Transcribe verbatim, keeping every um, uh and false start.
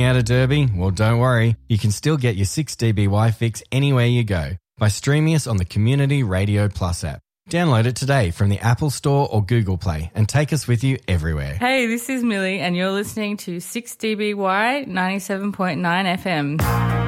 out of Derby? Well, don't worry. You can still get your six D B Y fix anywhere you go by streaming us on the Community Radio Plus app. Download it today from the Apple Store or Google Play and take us with you everywhere. Hey, this is Millie and you're listening to six D B Y ninety-seven point nine F M.